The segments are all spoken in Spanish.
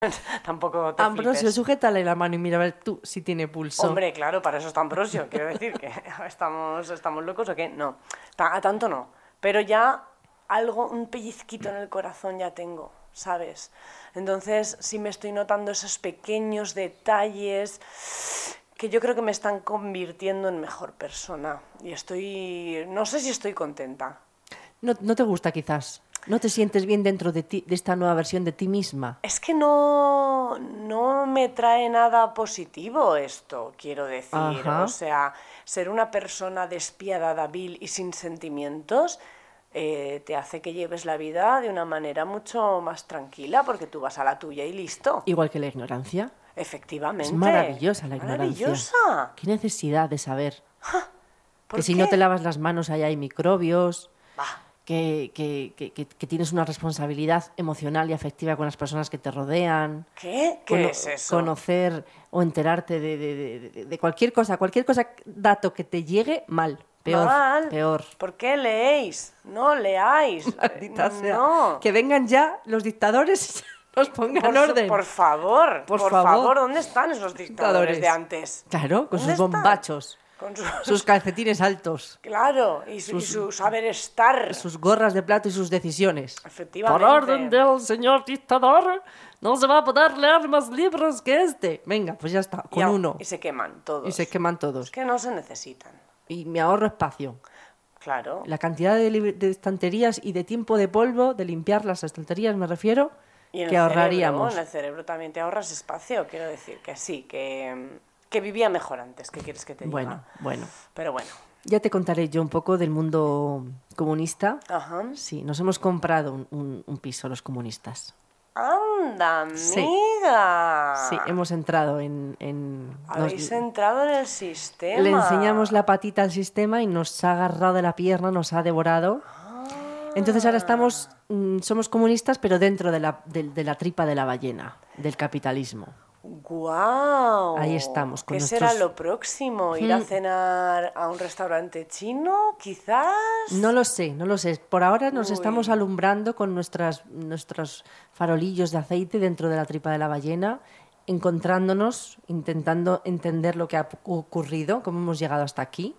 Tampoco te Ambrosio, flipes. sujétale la mano y mira a ver tú si tiene pulso. Hombre, claro, para eso está Ambrosio. Quiero decir que estamos locos o qué. No, a tanto no. Pero ya algo, un pellizquito en el corazón ya tengo, ¿sabes? Entonces sí me estoy notando esos pequeños detalles que yo creo que me están convirtiendo en mejor persona. Y no sé si estoy contenta. No te gusta quizás. ¿No te sientes bien dentro de ti, de esta nueva versión de ti misma? Es que no me trae nada positivo esto, quiero decir. O Ajá. sea, ser una persona despiadada, vil y sin sentimientos te hace que lleves la vida de una manera mucho más tranquila, porque tú vas a la tuya y listo. Igual que la ignorancia. Es Efectivamente. maravillosa la Es ignorancia. maravillosa. Qué necesidad de saber ¿Por que si qué? no te lavas las manos ahí hay microbios, Bah, que tienes una responsabilidad emocional y afectiva con las personas que te rodean. ¿qué? ¿Qué es eso? Conocer o enterarte de cualquier cosa, dato que te llegue, mal, peor, Mal. peor. ¿Por qué leéis? No leáis. Maldita sea. No. Que vengan ya los dictadores y nos pongan orden. Por favor, Por por favor. favor, ¿dónde están esos dictadores de antes? Claro, con ¿Dónde sus están? bombachos, Con sus calcetines altos, Claro, y su saber estar. sus gorras de plato y sus decisiones. Efectivamente. Por orden del señor dictador, no se va a poder leer más libros que este. Venga, pues ya está, con uno. Y se queman todos. Y se queman todos. Es que no se necesitan. Y me ahorro espacio. Claro. La cantidad de estanterías y de tiempo de polvo, de limpiar las estanterías, me refiero, Y en que el ahorraríamos. cerebro, en el cerebro también te ahorras espacio, quiero decir que sí, que vivía mejor antes, ¿qué quieres que te diga? Bueno. Pero bueno. Ya te contaré yo un poco del mundo comunista. Ajá. Sí, nos hemos comprado un piso los comunistas. ¡Anda, Sí. amiga! Sí, hemos entrado Habéis entrado en el sistema. Le enseñamos la patita al sistema y nos ha agarrado de la pierna, nos ha devorado. Entonces ahora somos comunistas, pero dentro de la tripa de la ballena, del capitalismo. ¡Guau! Ahí estamos, con ¿Qué nuestros... será lo próximo? ¿Ir a cenar a un restaurante chino, quizás? No lo sé. Por ahora nos Uy. estamos alumbrando con nuestros farolillos de aceite dentro de la tripa de la ballena, encontrándonos, intentando entender lo que ha ocurrido, cómo hemos llegado hasta aquí.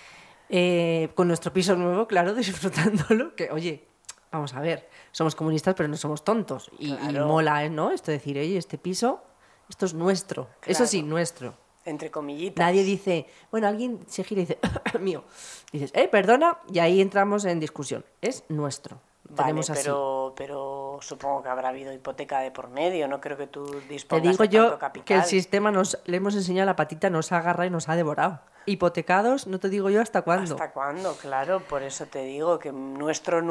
Con nuestro piso nuevo, claro, disfrutándolo, que oye, vamos a ver, somos comunistas pero no somos tontos y Claro. mola, ¿no? Esto de decir, oye, este piso, esto es nuestro, eso Claro. sí, nuestro. Entre comillitas. Nadie dice, bueno, alguien se gira y dice, mío, dices, perdona, y ahí entramos en discusión, es nuestro, Vale, tenemos así. pero supongo que habrá habido hipoteca de por medio, no creo que tú Te dispongas digo de yo tanto capital. que el sistema le hemos enseñado la patita, nos agarra y nos ha devorado. Hipotecados, no te digo yo hasta cuándo. ¿Hasta cuándo? Claro, por eso te digo que nuestro...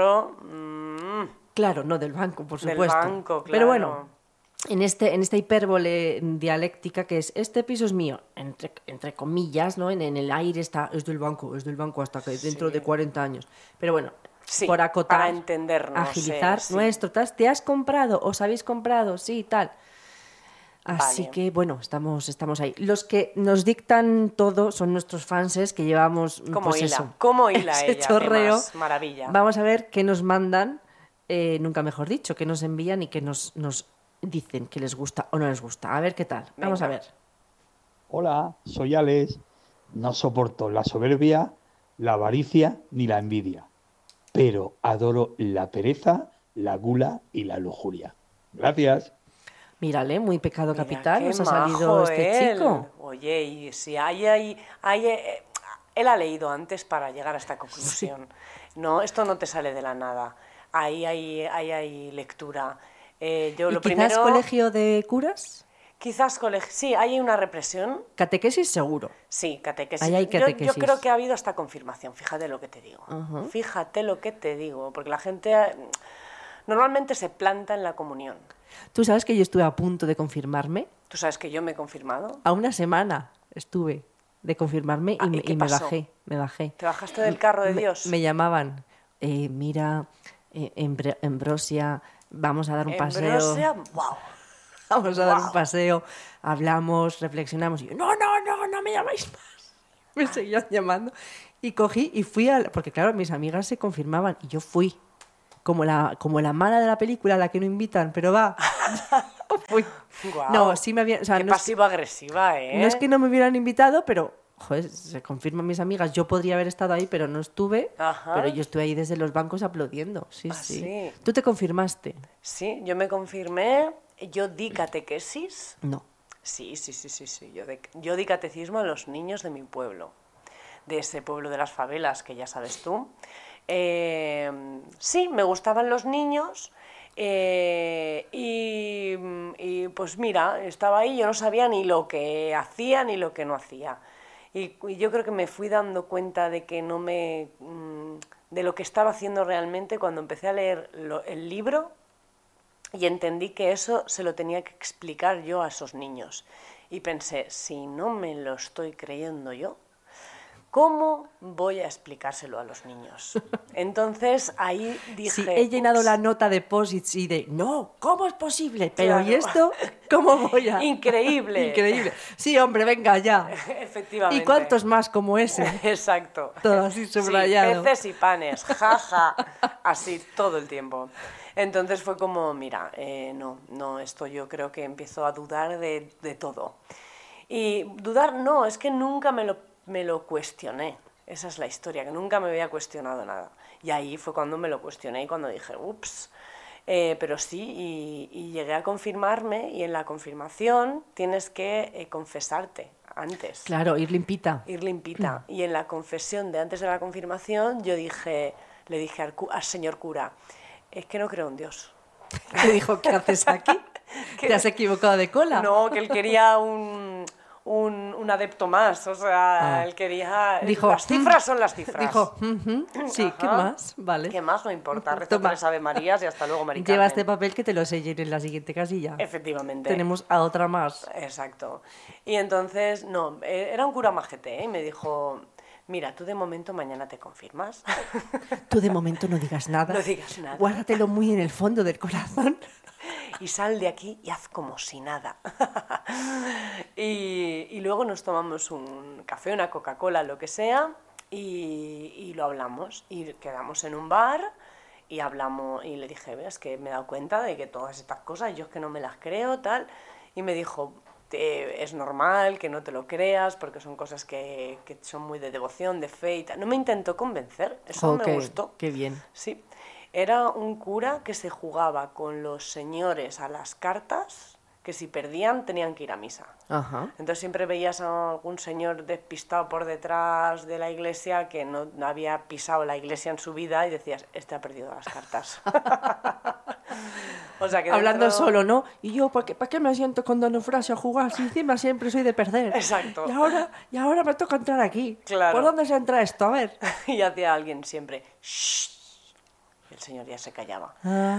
Claro, no del banco, por Del supuesto. banco, Pero claro. bueno, en esta hipérbole dialéctica que es, este piso es mío, entre comillas, ¿no? En el aire es del banco hasta que dentro de 40 años. Pero bueno, Sí, por acotar, para entendernos, agilizar, sí. nuestro, ¿te has comprado? ¿Os habéis comprado? Sí, tal. Así Vale. que, bueno, estamos ahí. Los que nos dictan todo son nuestros fanses que llevamos, Como pues hila, eso, como hila ese ella, chorreo. además, maravilla. Vamos a ver qué nos mandan, nunca mejor dicho, qué nos envían y qué nos dicen que les gusta o no les gusta. A ver qué tal. Vamos a Venga. ver. Hola, soy Alex. No soporto la soberbia, la avaricia ni la envidia, pero adoro la pereza, la gula y la lujuria. Gracias. Mírale, muy pecado Mira, capital qué nos ha salido majo este él. chico. Oye, y si él ha leído antes para llegar a esta conclusión. No, esto no te sale de la nada. Ahí hay lectura. Yo ¿Y lo quizás primero... colegio de curas? Quizás colegio... Sí, hay una represión. Catequesis seguro. Sí, catequesis. Ahí hay Yo catequesis. creo que ha habido hasta confirmación, fíjate lo que te digo. Ujú. Fíjate lo que te digo, porque la gente normalmente se planta en la comunión. ¿Tú sabes que yo estuve a punto de confirmarme? ¿Tú sabes que yo me he confirmado? A una semana estuve de confirmarme Ah, ¿y y qué me pasó? bajé. ¿Te bajaste del carro de Dios? Me llamaban, mira, Ambrosia, vamos a dar un paseo. Ambrosia, wow. Vamos a dar un Guau. paseo, hablamos, reflexionamos. Y yo, no me llamáis más. Me seguían llamando. Y cogí y fui porque claro, mis amigas se confirmaban y yo fui. Como la mala de la película, a la que no invitan, pero va. Uy. Guau. No, sí me habían... O sea, Qué no es, pasivo-agresiva, ¿eh? no es que no me hubieran invitado, pero... Joder, se confirman mis amigas, yo podría haber estado ahí, pero no estuve. Ajá. Pero yo estuve ahí desde los bancos aplaudiendo. Sí, Ah, sí. sí. ¿Tú te confirmaste? Sí, yo me confirmé, yo di catequesis. No. Sí. Yo di catecismo a los niños de mi pueblo, de ese pueblo de las favelas que ya sabes tú. Sí, me gustaban los niños y pues mira, estaba ahí, yo no sabía ni lo que hacía ni lo que no hacía. Y yo creo que me fui dando cuenta de que no me... de lo que estaba haciendo realmente cuando empecé a leer el libro y entendí que eso se lo tenía que explicar yo a esos niños. Y pensé, si no me lo estoy creyendo yo, ¿cómo voy a explicárselo a los niños? Entonces ahí dije... Sí, he llenado "Ups". la nota de posits y de, no, ¿cómo es posible? Pero Claro. ¿y esto? ¿Cómo voy a...? Increíble. Increíble. Sí, hombre, venga ya. Efectivamente. ¿Y cuántos más como ese? Exacto. Todo así subrayado. Sí, peces y panes, jaja, así todo el tiempo. Entonces fue como, mira, no, esto yo creo que empiezo a dudar de todo. Y dudar no, es que nunca me lo cuestioné. Esa es la historia, que nunca me había cuestionado nada. Y ahí fue cuando me lo cuestioné y cuando dije, ups. Pero sí, y llegué a confirmarme y en la confirmación tienes que confesarte antes. Claro, ir limpita. Ir limpita. Y en la confesión de antes de la confirmación yo le dije al señor cura, es que no creo en Dios. Te dijo, ¿qué haces aquí? ¿Te has equivocado de cola? No, que él quería un adepto más, o sea, él quería... Dijo, las cifras son las cifras. Dijo, sí, Ajá. ¿qué más? Vale. ¿Qué más? No importa, reza Toma. 3 Ave Marías y hasta luego, Mari Lleva este Carmen. papel que te lo sellen en la siguiente casilla. Efectivamente. Tenemos a otra más. Exacto. Y entonces, no, era un cura majete, ¿eh? Y me dijo, mira, tú de momento mañana te confirmas. Tú de momento no digas nada. No digas nada. Guárdatelo muy en el fondo del corazón. Y sal de aquí y haz como si nada. y luego nos tomamos un café, una Coca-Cola, lo que sea, y lo hablamos. Y quedamos en un bar y hablamos, y le dije, ves que me he dado cuenta de que todas estas cosas, yo es que no me las creo, tal. Y me dijo, es normal que no te lo creas, porque son cosas que son muy de devoción, de fe y tal. No me intentó convencer, eso me gustó. Qué bien. Sí. Era un cura que se jugaba con los señores a las cartas, que si perdían tenían que ir a misa. Ajá. Entonces siempre veías a algún señor despistado por detrás de la iglesia que no había pisado la iglesia en su vida y decías, este ha perdido las cartas. O sea que Hablando dentro- solo, ¿no? Y yo, ¿para qué me siento con Don Eufrasio a jugar si encima siempre soy de perder? Exacto. Y ahora me toca entrar aquí. Claro. ¿Por dónde se entra esto? A ver. Y hacía alguien siempre, "Shh", y el señor ya se callaba.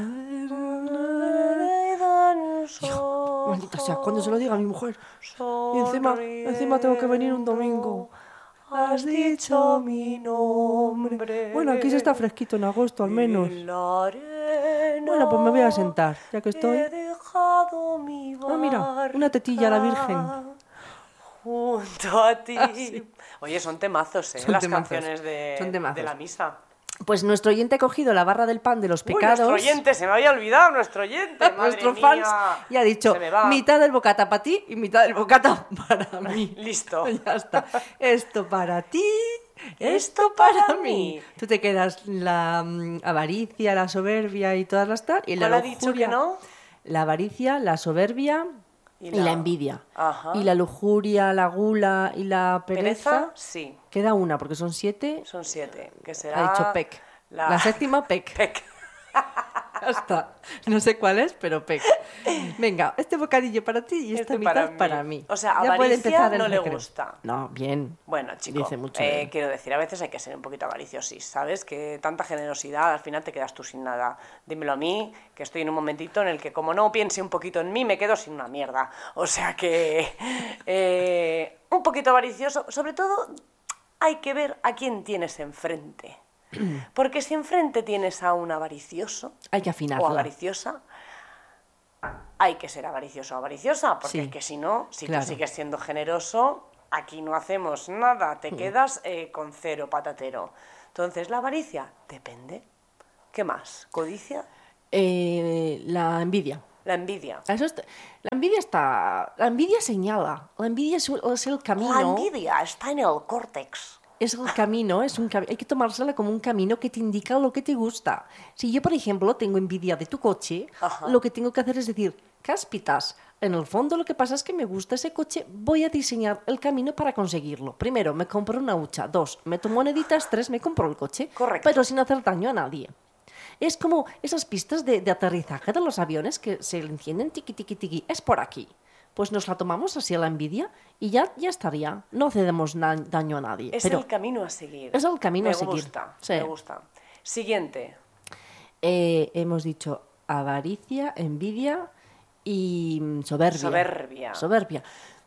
Maldita sea, cuando se lo diga a mi mujer. Y encima tengo que venir un domingo. Has dicho mi nombre. Bueno, aquí se está fresquito en agosto al menos. En la arena Bueno, pues me voy a sentar, ya que estoy. he dejado mi Ah, mira, una tetilla a la Virgen. Junto a ti. sí. Oye, son temazos, Son las temazos. canciones Son temazos. de la misa. Pues nuestro oyente ha cogido la barra del pan de los Uy, pecados. nuestro oyente, se me había olvidado, nuestro oyente, madre Nuestro mía. fans y ha dicho Se me va. mitad del bocata para ti y mitad del bocata para mí. Listo. Ya está. Esto para ti, Esto para mí. Tú te quedas la avaricia, la soberbia y todas las tal. Y la ¿Cuál ha dicho lujuria, que no? La avaricia, la soberbia Y y la- la envidia. Ajá. Y la lujuria, la gula y la pereza. ¿Pereza? Sí, Queda una porque son 7. son 7. Que será... Ha dicho Pec. La séptima, Pec. Pec. Ya está. No sé cuál es, pero Pec. Venga, este bocadillo para ti y esta Este mitad para para mí. mí. O sea, Ya puede avaricia empezar el no le recreo. gusta. No, bien. Bueno, chico, Dice mucho de él. quiero decir, a veces hay que ser un poquito avariciosis, ¿sabes? Que tanta generosidad, al final te quedas tú sin nada. Dímelo a mí, que estoy en un momentito en el que como no piense un poquito en mí, me quedo sin una mierda. O sea que un poquito avaricioso, sobre todo hay que ver a quién tienes enfrente. Porque si enfrente tienes a un avaricioso Hay que o afinarla. avariciosa, hay que ser avaricioso o avariciosa, porque Sí, es que si no, si claro. tú sigues siendo generoso, aquí no hacemos nada, te quedas con cero patatero. Entonces, la avaricia, depende. ¿Qué más? ¿Codicia? La envidia. La envidia. La envidia señala, la envidia es el camino. La envidia está en el córtex. Es el camino, hay que tomársela como un camino que te indica lo que te gusta. Si yo, por ejemplo, tengo envidia de tu coche, Ajá. lo que tengo que hacer es decir, cáspitas, en el fondo lo que pasa es que me gusta ese coche, voy a diseñar el camino para conseguirlo. Primero, me compro una hucha. 2, meto moneditas. 3, me compro el coche. Correcto. Pero sin hacer daño a nadie. Es como esas pistas de aterrizaje de los aviones que se encienden tiqui, tiqui, tiqui. Es por aquí. Pues nos la tomamos así a la envidia y ya estaría. No hacemos daño a nadie. Es pero el camino a seguir. es el camino me a seguir. Gusta, Sí. Me gusta. Siguiente. Hemos dicho avaricia, envidia y soberbia. Soberbia.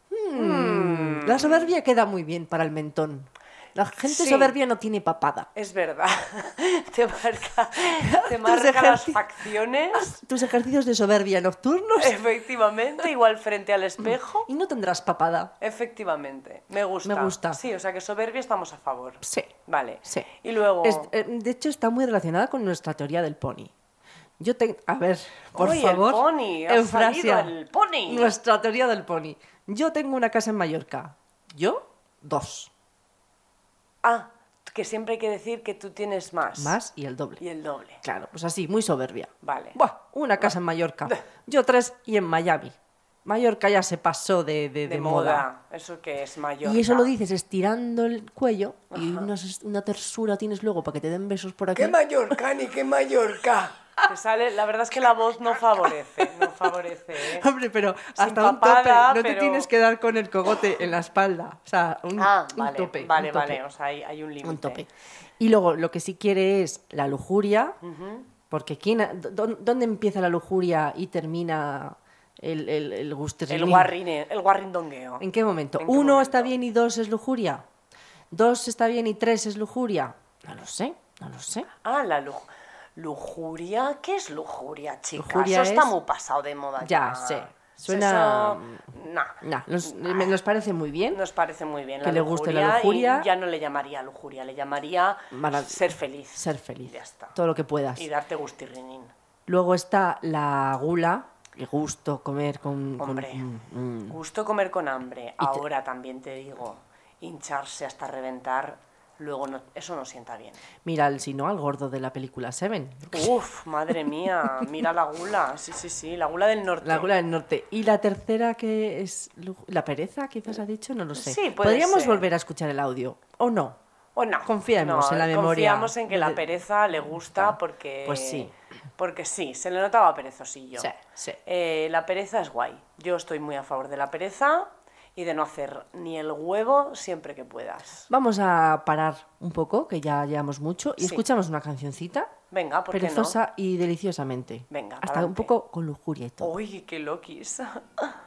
La soberbia queda muy bien para el mentón. La gente Sí. soberbia no tiene papada. Es verdad. Te marca las facciones. Tus ejercicios de soberbia nocturnos Efectivamente, igual frente al espejo. y no tendrás papada. Efectivamente, me gusta. Me gusta. Sí, o sea que soberbia estamos a favor. Sí. Vale. Sí. Y luego... De hecho, está muy relacionada con nuestra teoría del pony. A ver, por ¡Uy, favor. el pony! ¡Ha Eufrasia, salido el pony! Nuestra teoría del pony. Yo tengo una casa en Mallorca. Yo, 2. Ah, que siempre hay que decir que tú tienes más. Más y el doble. Y el doble. Claro, pues así, muy soberbia. Vale. Buah, una casa en Mallorca. Yo 3 y en Miami. Mallorca ya se pasó de moda. Eso que es mayor. Y eso lo dices estirando el cuello y una tersura tienes luego para que te den besos por aquí. ¡Qué Mallorca, ni qué Mallorca! Te sale, la verdad es que la voz no favorece, ¿eh? Hombre, pero Sin hasta un papada, tope. No pero- te tienes que dar con el cogote en la espalda. O sea, un Vale, tope. vale, un tope. vale. O sea, hay un límite. Un tope. Y luego lo que sí quiere es la lujuria, porque ¿dónde empieza la lujuria y termina el gusterrilín? El guarrindongueo. ¿En qué momento? ¿En qué 1 momento? está bien y 2 es lujuria. 2 está bien y 3 es lujuria. No lo sé. Ah, la lujuria. ¿Qué es lujuria, chica? Lujuria Eso está es- muy pasado de moda Ya ya. sé. Suena- No. Nos parece muy bien. Nos parece muy bien Que la le guste la lujuria. y ya no le llamaría lujuria, le llamaría ser feliz. Ser feliz. Ya está. Todo lo que puedas. Y darte gustirrinín. Luego está la gula, el gusto comer con... Hombre, gusto comer con hambre. Ahora también te digo, hincharse hasta reventar, luego no, eso no sienta bien. Mira, si no, al gordo de la película Seven. Uf, madre mía, mira la gula. Sí, la gula del norte. La gula del norte. Y la tercera que es la pereza, quizás ha dicho, no lo sé. Sí, puede Podríamos ser. volver a escuchar el audio, ¿o no? O no. Confiemos en la memoria. Confiamos en que la pereza le gusta porque... Pues sí. Porque sí, se le notaba perezosillo. Sí. La pereza es guay. Yo estoy muy a favor de la pereza y de no hacer ni el huevo siempre que puedas. Vamos a parar un poco, que ya llevamos mucho, y Sí. escuchamos una cancioncita Venga, ¿por qué no? perezosa y deliciosamente. Venga, Hasta pa'lante. un poco con lujuria y todo. Uy, qué loquis.